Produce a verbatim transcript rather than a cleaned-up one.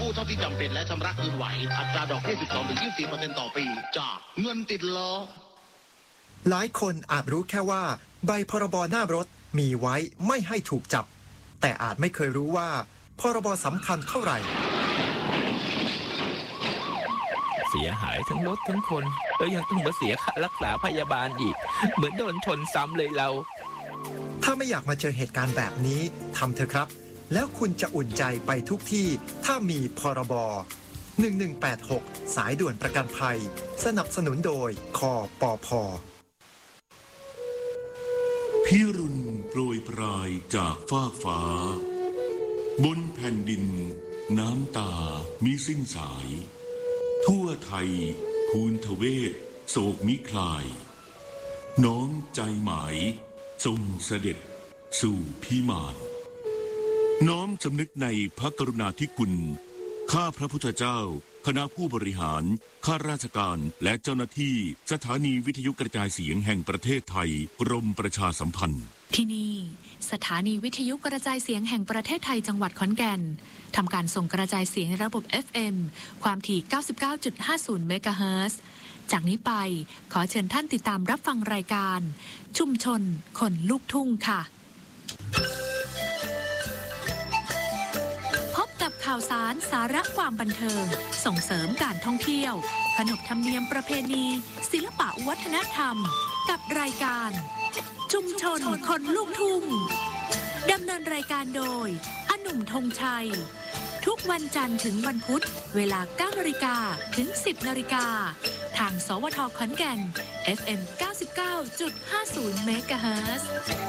กู้เท่าที่จำเป็นและชำระคืนไหวอัตราดอกเบี้ย สิบสองถึงยี่สิบสี่เปอร์เซ็นต์ ต่อปีจากเงินติดล้อหลายคนอาจรู้แค่ว่าใบพรบหน้ารถมีไว้ไม่ให้ถูกจับแต่อาจไม่เคยรู้ว่าพรบสำคัญเท่าไหร่เสียหายทั้งรถทั้งคนแล้วยังต้องมาเสียค่ารักษาพยาบาลอีกเหมือนโดนชนซ้ำเลยเราถ้าไม่อยากมาเจอเหตุการณ์แบบนี้ทำเถอะครับแล้วคุณจะอุ่นใจไปทุกที่ถ้ามีพรบหนึ่งหนึ่งแปดหกสายด่วนประกันภัยสนับสนุนโดยคปพ. พิรุณโปรยปลายจากฟากฟ้าบนแผ่นดินน้ำตามิสิ้นสายทั่วไทยภูนทเวศโศกมิคลายน้อมใจหมายทรงเสด็จสู่พิมานน้อมสำนึกในพระกรุณาธิคุณข้าพระพุทธเจ้าคณะผู้บริหารข้าราชการและเจ้าหน้าที่สถานีวิทยุกระจายเสียงแห่งประเทศไทยกรมประชาสัมพันธ์ที่นี่สถานีวิทยุกระจายเสียงแห่งประเทศไทยจังหวัดขอนแก่นทำการส่งกระจายเสียงในระบบ เอฟ เอ็ม ความถี่ เก้าสิบเก้าจุดห้าศูนย์ เมกะเฮิรตซ์จากนี้ไปขอเชิญท่านติดตามรับฟังรายการชุมชนคนลูกทุ่งค่ะพบกับข่าวสารสาระความบันเทิงส่งเสริมการท่องเที่ยวขนบธรรมเนียมประเพณีศิลปะวัฒนธรรมกับรายการชุมชนคนลูกทุ่งดำเนินรายการโดยอหนุ่มธงชัยทุกวันจันทร์ถึงวันพุธเวลา เก้านาฬิกา ถึง สิบนาฬิกาทางสวทขอนแก่น เอฟ เอ็ม เก้าสิบเก้าจุดห้าศูนย์ เมกะเฮิรตซ์